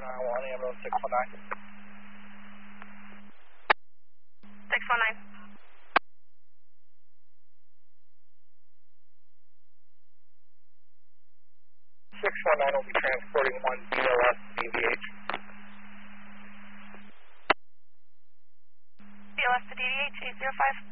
491, ambulance 619. 619. 619 will be transporting one BLS DVH. BLS to DDH 805.